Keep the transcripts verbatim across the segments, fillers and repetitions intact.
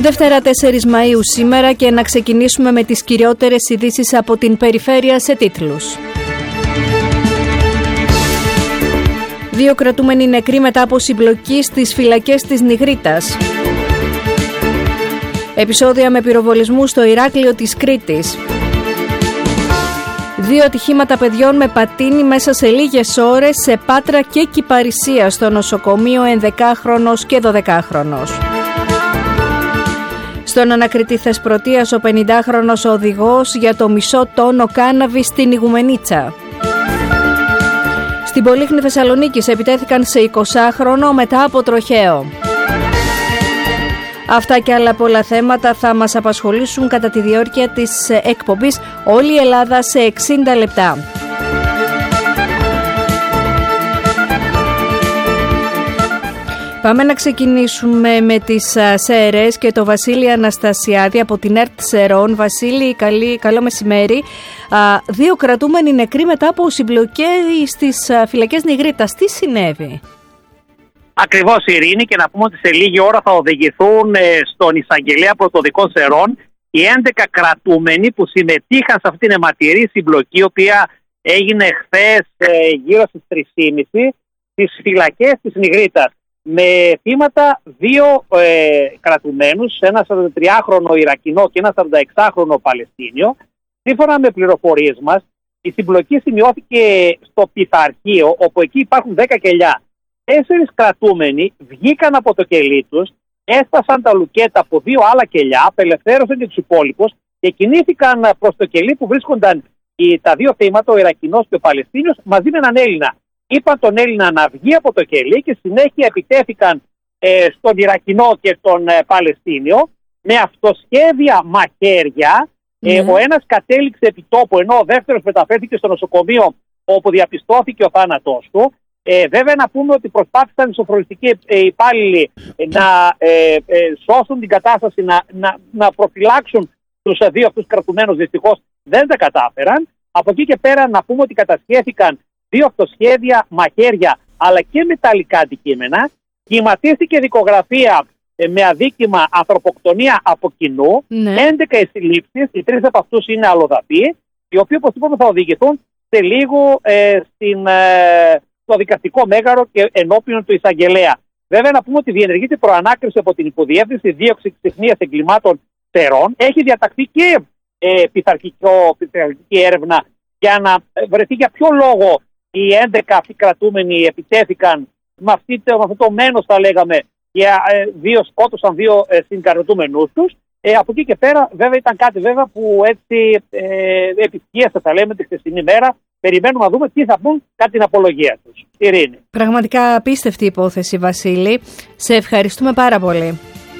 Δευτέρα τέσσερις Μαΐου σήμερα και να ξεκινήσουμε με τις κυριότερες ειδήσεις από την περιφέρεια σε τίτλους. Δύο κρατούμενοι νεκροί μετά από συμπλοκή στις φυλακές της Νιγρίτας. Επεισόδια με πυροβολισμού στο Ηράκλειο της Κρήτης. Δύο ατυχήματα παιδιών με πατίνι μέσα σε λίγες ώρες σε Πάτρα και Κυπαρισία στο νοσοκομείο ενδεκάχρονος και δωδεκάχρονος. Στον ανακριτή Θεσπρωτείας ο πενηντάχρονος οδηγός για το μισό τόνο κάναβη στην Ιγουμενίτσα. Στην Πολύχνη Θεσσαλονίκης επιτέθηκαν σε εικοσάχρονο μετά από τροχαίο. Αυτά και άλλα πολλά θέματα θα μας απασχολήσουν κατά τη διάρκεια της εκπομπής «Όλη η Ελλάδα σε εξήντα λεπτά». Πάμε να ξεκινήσουμε με τις ΣΕΡΕΣ και το Βασίλη Αναστασιάδη από την ΕΡΤ Σερών. Βασίλη, καλή, καλό μεσημέρι. Δύο κρατούμενοι νεκροί μετά από συμπλοκές στις φυλακές Νιγρίτας. Τι συνέβη? Ακριβώς, Ειρήνη, και να πούμε ότι σε λίγη ώρα θα οδηγηθούν στον εισαγγελέα πρωτοδικών Σερών οι έντεκα κρατούμενοι που συμμετείχαν σε αυτήν την αιματηρή συμπλοκή, η οποία έγινε χθες γύρω στις τρεις και μισή στις φυλακές της Νιγρίτας, με θύματα δύο ε, κρατουμένους, ένα σαραντατριάχρονο Ιρακινό και ένα σαρανταεξάχρονο Παλαιστίνιο. Σύμφωνα με πληροφορίες μας, η συμπλοκή σημειώθηκε στο πειθαρχείο, όπου εκεί υπάρχουν δέκα κελιά. Τέσσερις κρατούμενοι βγήκαν από το κελί τους, έστασαν τα λουκέτα από δύο άλλα κελιά, απελευθέρωσαν και τους υπόλοιπους και κινήθηκαν προς το κελί που βρίσκονταν οι, τα δύο θύματα, ο Ιρακινός και ο Παλαιστίνιος, μαζί με έναν Έλληνα. Είπαν τον Έλληνα να βγει από το κελί και συνέχεια επιτέθηκαν ε, στον Ιρακινό και τον ε, Παλαιστίνιο με αυτοσχέδια μαχαίρια. Ε, mm. Ο ένας κατέληξε επί τόπου, ενώ ο δεύτερος μεταφέρθηκε στο νοσοκομείο όπου διαπιστώθηκε ο θάνατός του. Ε, βέβαια να πούμε ότι προσπάθησαν οι σοφρονιστικοί ε, υπάλληλοι ε, να ε, ε, σώσουν την κατάσταση, να, να, να προφυλάξουν τους ε, δύο αυτούς κρατουμένους. Δυστυχώς δεν τα κατάφεραν. Από εκεί και πέρα να πούμε ότι κατασχέθηκαν δύο αυτοσχέδια μαχαίρια αλλά και μεταλλικά αντικείμενα. Κυματίστηκε δικογραφία ε, με αδίκημα ανθρωποκτονία από κοινού. Ναι. έντεκα οι συλλήψεις, οι τρεις από αυτούς είναι αλλοδαποί, οι οποίοι όπως είπαμε θα οδηγηθούν σε λίγο ε, στην... Ε, στο δικαστικό μέγαρο και ενώπιον του εισαγγελέα. Βέβαια, να πούμε ότι διενεργείται προανάκριση από την Υποδιεύθυνση Δίωξη Ξυχνίας Εγκλημάτων Σερών. Έχει διαταχθεί και ε, πειθαρχική έρευνα για να βρεθεί για ποιο λόγο οι έντεκα αυτοί κρατούμενοι επιτέθηκαν με, αυτή, με αυτό το μένος, θα λέγαμε, για ε, δύο σκότωσαν δύο ε, συγκρατούμενους τους. Ε, από εκεί και πέρα, βέβαια, ήταν κάτι βέβαια που έτσι ε, επισκίασε, θα λέμε, τη χθεσινή μέρα. Περιμένουμε να δούμε τι θα πούν κατά την απολογία τους. Ειρήνη. Πραγματικά απίστευτη υπόθεση, Βασίλη. Σε ευχαριστούμε πάρα πολύ.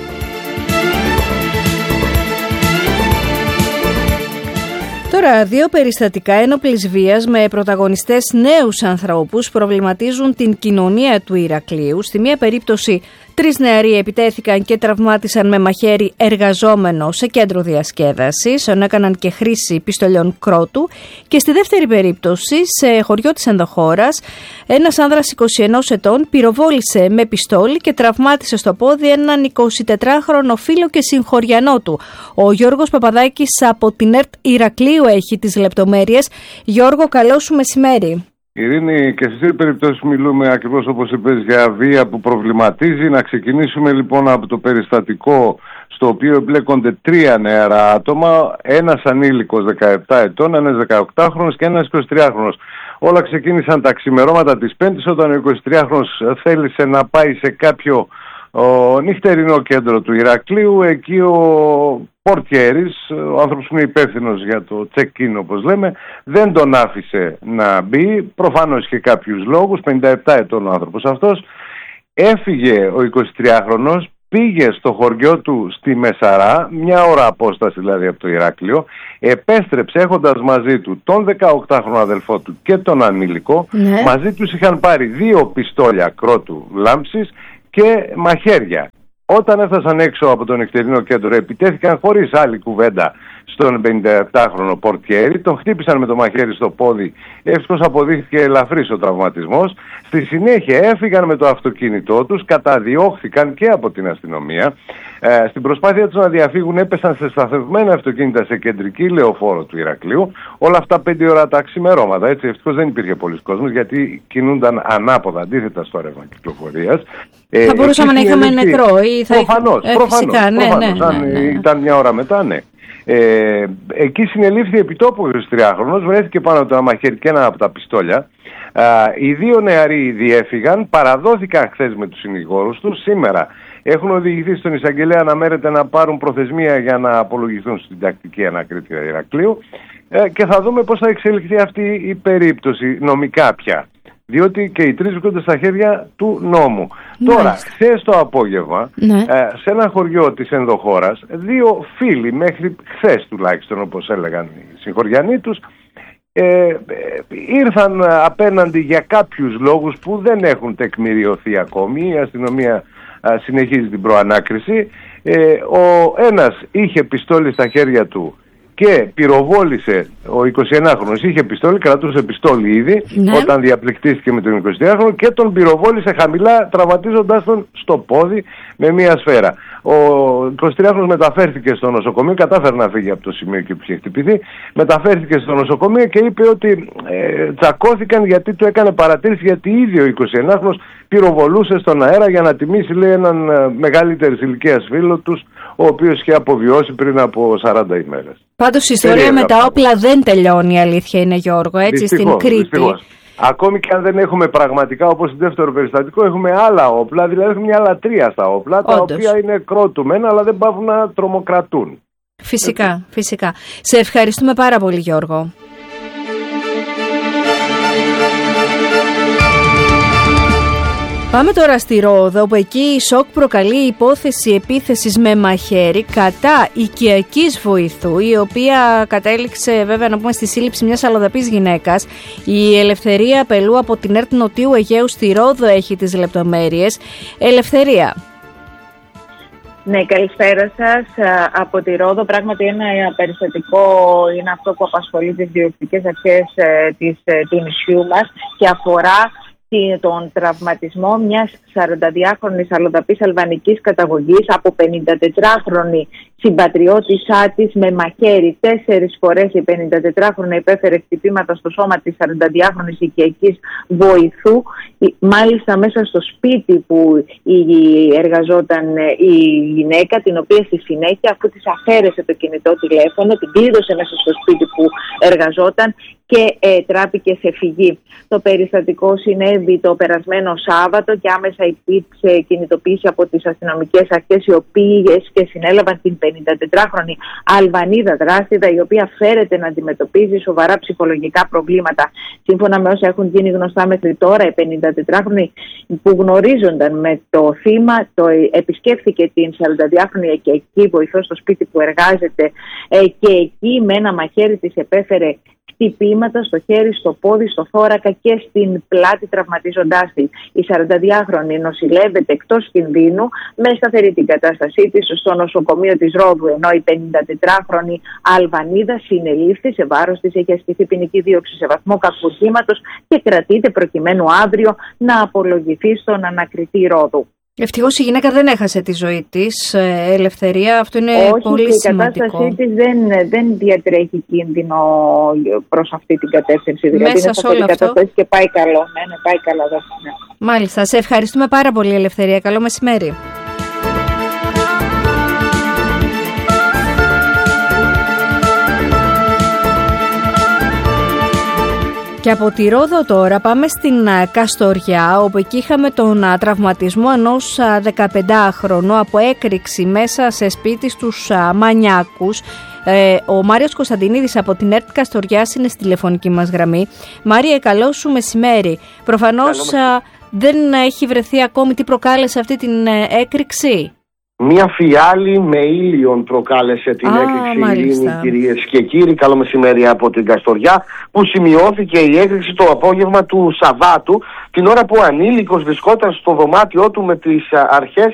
Τώρα, δύο περιστατικά ένοπλης βίας με πρωταγωνιστές νέους ανθρώπους προβληματίζουν την κοινωνία του Ηρακλείου. Στη μία περίπτωση, τρεις νεαροί επιτέθηκαν και τραυμάτισαν με μαχαίρι εργαζόμενο σε κέντρο διασκέδασης, ενώ έκαναν και χρήση πιστολιών κρότου. Και στη δεύτερη περίπτωση, σε χωριό της ενδοχώρας, ένας άνδρας εικοσιενός ετών πυροβόλησε με πιστόλι και τραυμάτισε στο πόδι έναν εικοσιτετράχρονο φίλο και συγχωριανό του. Ο Γιώργος Παπαδάκης από την ΕΡΤ Ηρακλείου έχει τις λεπτομέρειες. Γιώργο, καλό σου μεσημέρι. Ειρήνη, και στις δύο περιπτώσεις μιλούμε ακριβώς όπως είπες για βία που προβληματίζει. Να ξεκινήσουμε λοιπόν από το περιστατικό στο οποίο εμπλέκονται τρία νεαρά άτομα, ένας ανήλικος δεκαεπτά ετών, ένας δεκαοκτάχρονος και ένας εικοσιτριάχρονος. Όλα ξεκίνησαν τα ξημερώματα της Πέμπτης, όταν ο εικοσιτριάχρονος θέλησε να πάει σε κάποιο ο, νυχτερινό κέντρο του Ηρακλείου. Εκεί ο πορτιέρης, ο άνθρωπος που είναι υπεύθυνος για το check-in όπως λέμε, δεν τον άφησε να μπει. Προφανώς και κάποιους λόγους, πενήντα επτά ετών ο άνθρωπος αυτός. Έφυγε ο εικοσιτριάχρονος, πήγε στο χωριό του στη Μεσαρά, μια ώρα απόσταση δηλαδή από το Ηράκλειο, επέστρεψε έχοντας μαζί του τον δεκαοκτάχρονο αδελφό του και τον ανήλικο. Ναι. Μαζί τους είχαν πάρει δύο πιστόλια κρότου λάμψης και μαχαίρια. Όταν έφτασαν έξω από το νυχτερινό κέντρο, επιτέθηκαν χωρίς άλλη κουβέντα στον πενηνταεπτάχρονο πορτιέρη, τον χτύπησαν με το μαχαίρι στο πόδι, ευτυχώς αποδείχθηκε ελαφρύς ο τραυματισμός. Στη συνέχεια έφυγαν με το αυτοκίνητό τους, καταδιώχθηκαν και από την αστυνομία. Ε, στην προσπάθεια τους να διαφύγουν έπεσαν σε σταθευμένα αυτοκίνητα σε κεντρική λεωφόρο του Ηρακλείου. Όλα αυτά πέντε ώρα τα ξημερώματα. Έτσι, ευτυχώς δεν υπήρχε πολλής κόσμος, γιατί κινούνταν ανάποδα, αντίθετα στο ρεύμα κυκλοφορίας. Ε, θα μπορούσαμε να είχαμε νεκρό ή θα προφανώς, είχα... προφανώς, φυσικά, ναι, προφανώς, ναι, αν ναι, ναι. ήταν μια ώρα μετά, ναι. Ε, εκεί συνελήφθη επιτόπου ο εικοσιτριάχρονος, βρέθηκε πάνω από το ένα μαχαίρι και ένα από τα πιστόλια. Α, οι δύο νεαροί διέφυγαν, παραδόθηκαν χθες με τους συνηγόρους τους. Σήμερα έχουν οδηγηθεί στον εισαγγελέα αναμένεται να πάρουν προθεσμία για να απολογηθούν στην τακτική ανακρίτρια Ηρακλείου ε, και θα δούμε πώς θα εξελιχθεί αυτή η περίπτωση νομικά πια. Διότι και οι τρεις βρίσκονται στα χέρια του νόμου. Μάλιστα. Τώρα, χθες το απόγευμα, ναι. ε, σε ένα χωριό της ενδοχώρας, δύο φίλοι, μέχρι χθες τουλάχιστον όπως έλεγαν οι συγχωριανοί τους, ε, ε, ήρθαν απέναντι για κάποιους λόγους που δεν έχουν τεκμηριωθεί ακόμη. Η αστυνομία ε, συνεχίζει την προανάκριση. Ε, ο ένας είχε πιστόλι στα χέρια του και πυροβόλησε, ο εικοσιενάχρονος είχε πιστόλι, κρατούσε πιστόλι ήδη, ναι. όταν διαπληκτίστηκε με τον εικοσιτριάχρονο και τον πυροβόλησε χαμηλά, τραυματίζοντάς τον στο πόδι με μία σφαίρα. Ο εικοσιτριάχρονος μεταφέρθηκε στο νοσοκομείο, κατάφερε να φύγει από το σημείο εκεί που είχε χτυπηθεί, μεταφέρθηκε στο νοσοκομείο και είπε ότι ε, τσακώθηκαν γιατί του έκανε παρατήρηση, γιατί ήδη ο εικοσιενάχρονος πυροβολούσε στον αέρα για να τιμήσει, λέει, έναν ε, μεγαλύτερης ηλικίας φίλο τους, ο οποίος είχε αποβιώσει πριν από σαράντα ημέρες. Πάντως η ιστορία Περίεργα. με τα όπλα δεν τελειώνει, η αλήθεια είναι, Γιώργο, έτσι, δυστυχώς, στην Κρήτη. Δυστυχώς. Ακόμη και αν δεν έχουμε πραγματικά, όπως στο δεύτερο περιστατικό, έχουμε άλλα όπλα, δηλαδή έχουμε μια λατρεία στα όπλα, Όντως. τα οποία είναι κρότουμενα, αλλά δεν πάβουν να τρομοκρατούν. Φυσικά, έτσι. φυσικά. Σε ευχαριστούμε πάρα πολύ, Γιώργο. Πάμε τώρα στη Ρόδο, όπου εκεί η σοκ προκαλεί η υπόθεση επίθεσης με μαχαίρι κατά οικιακής βοηθού, η οποία κατέληξε βέβαια να πούμε στη σύλληψη μιας αλλοδαπής γυναίκας. Η Ελευθερία Πελού από την ΕΡΤ Νοτιού Αιγαίου στη Ρόδο έχει τις λεπτομέρειες. Ελευθερία. Ναι, καλησπέρα σας. Από τη Ρόδο, πράγματι ένα περιστατικό είναι αυτό που απασχολεί τις διοικητικές αρχές της, του νησιού μας και αφορά τον τραυματισμό μιας σαρανταδυάχρονης αλλοδαπής αλβανικής καταγωγής από πενηντατετράχρονη συμπατριώτησά της με μαχαίρι. Τέσσερις φορές η πενηντατετράχρονα υπέφερε χτυπήματα στο σώμα της σαρανταδυάχρονης οικιακής βοηθού, μάλιστα μέσα στο σπίτι που εργαζόταν η γυναίκα, την οποία στη συνέχεια, αφού της αφαίρεσε το κινητό τηλέφωνο, την κλείδωσε μέσα στο σπίτι που εργαζόταν και ε, τράπηκε σε φυγή. Το περιστατικό συνέβη το περασμένο Σάββατο και άμεσα υπήρξε κινητοποίηση από τις αστυνομικές αρχές, οι οποίες και συνέλαβαν την πενηντατετράχρονη Αλβανίδα δράστηδα, η οποία φέρεται να αντιμετωπίζει σοβαρά ψυχολογικά προβλήματα. Σύμφωνα με όσα έχουν γίνει γνωστά μέχρι τώρα, η πενηντατετράχρονη που γνωρίζονταν με το θύμα το επισκέφθηκε την σαρανταδυάχρονη οικιακή βοηθό στο σπίτι που εργάζεται ε, και εκεί με ένα μαχαίρι της επέφερε χτυπήματα στο χέρι, στο πόδι, στο θώρακα και στην πλάτη, τραυματίζοντάς τη. Η σαρανταδυάχρονη νοσηλεύεται εκτός κινδύνου με σταθερή την κατάστασή της στο νοσοκομείο της Ρόδου, ενώ η πενηντατετράχρονη Αλβανίδα συνελήφθη, σε βάρος της έχει ασκηθεί ποινική δίωξη σε βαθμό κακουργήματος και κρατείται προκειμένου αύριο να απολογηθεί στον ανακριτή Ρόδου. Ευτυχώς η γυναίκα δεν έχασε τη ζωή της, Ελευθερία, αυτό είναι Όχι, πολύ και σημαντικό. Η κατάστασή της δεν, δεν διατρέχει κίνδυνο προς αυτή την κατεύθυνση. Δηλαδή Μέσα είναι σε όλο αυτό. Και πάει καλό. Ναι, ναι, πάει καλά. Ναι. Μάλιστα, σε ευχαριστούμε πάρα πολύ, Ελευθερία. Καλό μεσημέρι. Και από τη Ρόδο τώρα πάμε στην Καστοριά, όπου εκεί είχαμε τον τραυματισμό ενός δεκαπεντάχρονου από έκρηξη μέσα σε σπίτι στους Μανιάκους. Ο Μάριος Κωνσταντινίδης από την ΕΡΤ Καστοριάς είναι στη τηλεφωνική μας γραμμή. Μάριε, καλό σου μεσημέρι. Προφανώς δεν έχει βρεθεί ακόμη τι προκάλεσε αυτή την έκρηξη. Μία φιάλη με ήλιον προκάλεσε την Α, έκρηξη, ειρήνη, κυρίες και κύριοι. Καλό μεσημέρι από την Καστοριά, που σημειώθηκε η έκρηξη το απόγευμα του Σαββάτου, την ώρα που ο ανήλικος βρισκόταν στο δωμάτιό του με τις αρχές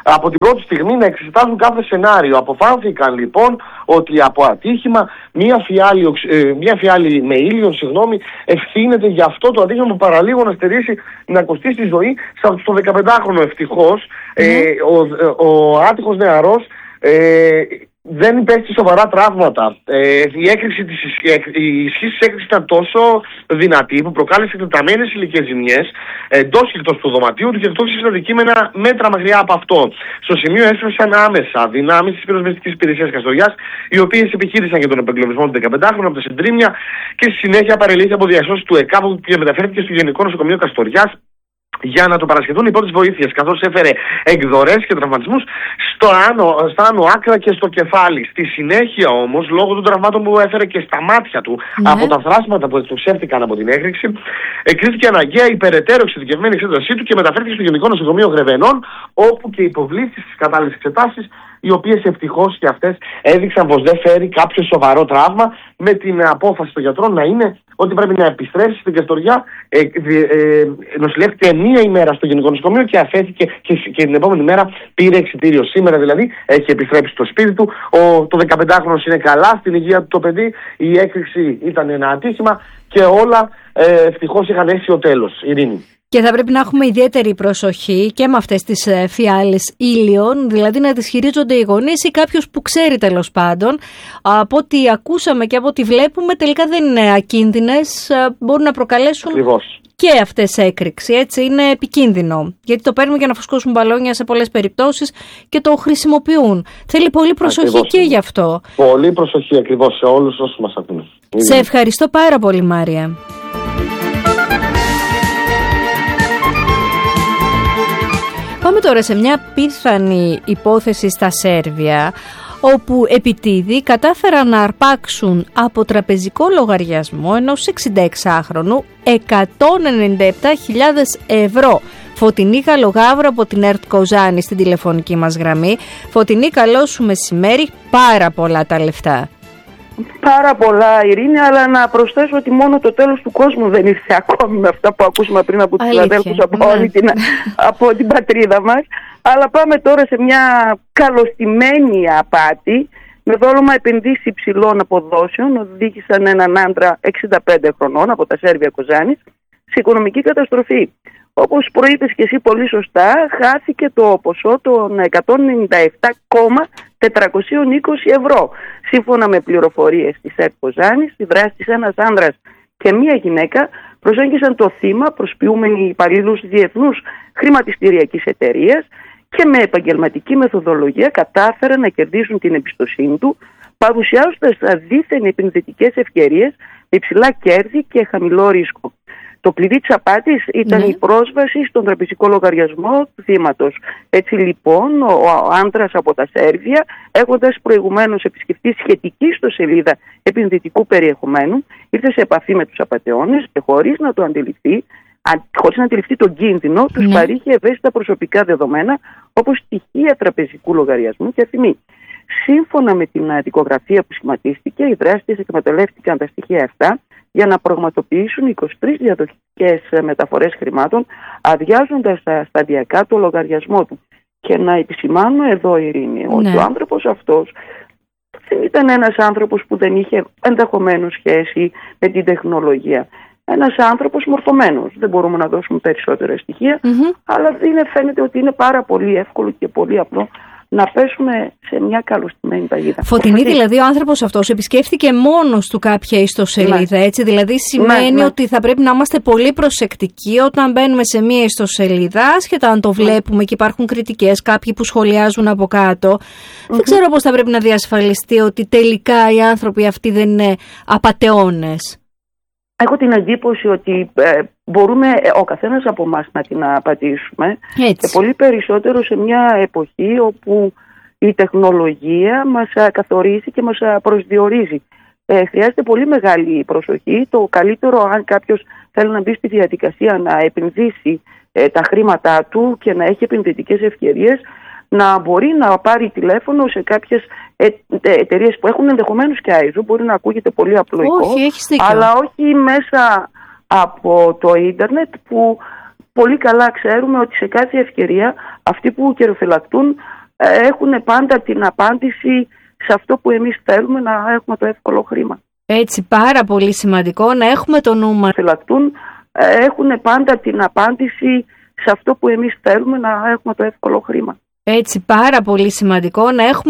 από την πρώτη στιγμή να εξετάζουν κάθε σενάριο. Αποφάνθηκαν λοιπόν ότι από ατύχημα μία φιάλη, μία φιάλη με ήλιον συγγνώμη, ευθύνεται για αυτό το ατύχημα που παραλίγο να στερήσει, να κοστίσει τη ζωή στο δεκαπεντάχρονο. Ευτυχώς mm. ε, ο, ο άτυχος νεαρός ε, δεν υπέστη σοβαρά τραύματα. Ε, η, έκρηξη της, η ισχύ της έκρηξης ήταν τόσο δυνατή που προκάλεσε εκτεταμένες ηλικές ζημιές εντός και εκτός του δωματίου του και εκτός της αντικείμενα μέτρα μακριά από αυτό. Στο σημείο έστρεψαν άμεσα δυνάμεις της πυροσβεστικής υπηρεσίας Καστοριάς, οι οποίες επιχείρησαν για τον απεγκλωβισμό του δεκαπεντάχρονου από τα συντρίμμια και στη συνέχεια παρελήφθη από διασώσεις του ΕΚΑΒ που μεταφέρθηκε στο Γενικό Νοσοκομείο Καστοριάς για να το παρασχεθούν οι πρώτες βοήθειες, καθώς έφερε εκδορές και τραυματισμούς στο άνω, στα άνω άκρα και στο κεφάλι. Στη συνέχεια όμως, λόγω των τραυμάτων που έφερε και στα μάτια του ναι. από τα θράσματα που εξωψεύτηκαν από την έκρηξη, εκρίθηκε αναγκαία η περαιτέρω εξειδικευμένη εξέτασή του και μεταφέρθηκε στο Γενικό Νοσοκομείο Γρεβενών, όπου και υποβλήθηκε στις κατάλληλες εξετάσεις, οι οποίες ευτυχώς και αυτές έδειξαν πως δεν φέρει κάποιο σοβαρό τραύμα, με την απόφαση των γιατρών να είναι ότι πρέπει να επιστρέψει στην Καστοριά. Ε, ε, νοσηλεύτηκε μία ημέρα στο Γενικό Νοσοκομείο και αφέθηκε και, και την επόμενη μέρα πήρε εξιτήριο. Σήμερα δηλαδή έχει επιστρέψει στο σπίτι του. Ο, το δεκαπεντάχρονος είναι καλά στην υγεία του το παιδί. Η έκρηξη ήταν ένα ατύχημα και όλα ε, ευτυχώς είχαν αίσιο τέλος. Ειρήνη. Και θα πρέπει να έχουμε ιδιαίτερη προσοχή και με αυτές τις φιάλες ήλιων, δηλαδή να τις χειρίζονται οι γονείς ή κάποιος που ξέρει τέλος πάντων. Από ό,τι ακούσαμε και από ό,τι βλέπουμε, τελικά δεν είναι ακίνδυνες, μπορούν να προκαλέσουν Ακριβώς. και αυτές έκρηξη. Έτσι είναι επικίνδυνο, γιατί το παίρνουν για να φουσκώσουν μπαλόνια σε πολλές περιπτώσεις και το χρησιμοποιούν. Θέλει πολύ προσοχή ακριβώς. και γι' αυτό. Πολύ προσοχή ακριβώς σε όλους όσους μας ακούν. Σε ευχαριστώ πάρα πολύ, Μάρια. Πάμε τώρα σε μια πιθανή υπόθεση στα Σέρβια, όπου επιτίδη κατάφεραν να αρπάξουν από τραπεζικό λογαριασμό ενός εξηνταεξάχρονου εκατόν ενενήντα επτά χιλιάδες ευρώ. Φωτεινή, καλογάβρο από την ΕΡΤ Κοζάνη στην τηλεφωνική μας γραμμή. Φωτεινή, καλό σου μεσημέρι, πάρα πολλά τα λεφτά. Πάρα πολλά, Ειρήνη, αλλά να προσθέσω ότι μόνο το τέλος του κόσμου δεν ήρθε ακόμη με αυτά που ακούσαμε πριν από τους αδέλφους από, ναι. όλη την, από την πατρίδα μας. Αλλά πάμε τώρα σε μια καλωστημένη απάτη με δόλωμα επενδύσει υψηλών αποδόσεων. Οδήγησαν έναν άντρα εξήντα πέντε χρονών από τα Σέρβια Κοζάνης σε οικονομική καταστροφή. Όπως προείπες και εσύ πολύ σωστά, χάθηκε το ποσό των εκατόν ενενήντα επτά χιλιάδες τετρακόσια είκοσι ευρώ. Σύμφωνα με πληροφορίες της ΕΡΤ Κοζάνης, οι δράστες, ένας άνδρας και μία γυναίκα, προσέγγισαν το θύμα προσποιούμενοι υπαλλήλους διεθνούς χρηματιστηριακής εταιρείας και με επαγγελματική μεθοδολογία κατάφεραν να κερδίσουν την εμπιστοσύνη του, παρουσιάζοντας δίθεν επενδυτικές ευκαιρίες με υψηλά κέρδη και χαμηλό ρίσκο. Το κλειδί της απάτης ήταν ναι. η πρόσβαση στον τραπεζικό λογαριασμό του θύματος. Έτσι λοιπόν ο άντρας από τα Σέρβια, έχοντας προηγουμένως επισκεφτεί σχετική ιστοσελίδα επενδυτικού περιεχομένου, ήρθε σε επαφή με τους απατεώνες και χωρίς να το αντιληφθεί, χωρίς να αντιληφθεί τον κίνδυνο, τους ναι. παρήχε ευαίσθητα προσωπικά δεδομένα όπως στοιχεία τραπεζικού λογαριασμού και θυμή. Σύμφωνα με την δικογραφία που σχηματίστηκε, οι δράστες εκμεταλλεύτηκαν τα στοιχεία αυτά για να πραγματοποιήσουν είκοσι τρεις διαδοχικές μεταφορές χρημάτων, αδειάζοντας σταδιακά το λογαριασμό του. Και να επισημάνω εδώ, Ειρήνη, ναι. ότι ο άνθρωπος αυτός δεν ήταν ένας άνθρωπος που δεν είχε ενδεχομένως σχέση με την τεχνολογία. Ένας άνθρωπος μορφωμένος. Δεν μπορούμε να δώσουμε περισσότερα στοιχεία, mm-hmm. αλλά είναι, φαίνεται ότι είναι πάρα πολύ εύκολο και πολύ απλό να πέσουμε σε μια καλωστημένη παγίδα. Φωτεινή, δηλαδή ο άνθρωπος αυτός επισκέφθηκε μόνος του κάποια ιστοσελίδα, ναι. έτσι, δηλαδή σημαίνει ναι, ναι. ότι θα πρέπει να είμαστε πολύ προσεκτικοί όταν μπαίνουμε σε μια ιστοσελίδα, άσχετα αν το βλέπουμε ναι. και υπάρχουν κριτικές, κάποιοι που σχολιάζουν από κάτω. Mm-hmm. Δεν ξέρω πώς θα πρέπει να διασφαλιστεί ότι τελικά οι άνθρωποι αυτοί δεν είναι απατεώνες. Έχω την εντύπωση ότι ε, μπορούμε ο καθένας από εμάς να την απαντήσουμε και πολύ περισσότερο σε μια εποχή όπου η τεχνολογία μας καθορίζει και μας προσδιορίζει. Ε, χρειάζεται πολύ μεγάλη προσοχή. Το καλύτερο, αν κάποιος θέλει να μπει στη διαδικασία να επενδύσει ε, τα χρήματά του και να έχει επενδυτικές ευκαιρίες, να μπορεί να πάρει τηλέφωνο σε κάποιες εταιρείες που έχουν ενδεχομένως και άιζο, μπορεί να ακούγεται πολύ απλοϊκό, όχι, αλλά όχι μέσα από το ίντερνετ που πολύ καλά ξέρουμε ότι σε κάθε ευκαιρία αυτοί που καιροφυλακτούν έχουν πάντα την απάντηση σε αυτό που εμείς θέλουμε, να έχουμε το εύκολο χρήμα. Έτσι, πάρα πολύ σημαντικό να έχουμε το νου μας. Φυλακτούν, έχουν πάντα την απάντηση σε αυτό που εμείς θέλουμε, να έχουμε το εύκολο χρήμα. Έτσι, πάρα πολύ σημαντικό να έχουμε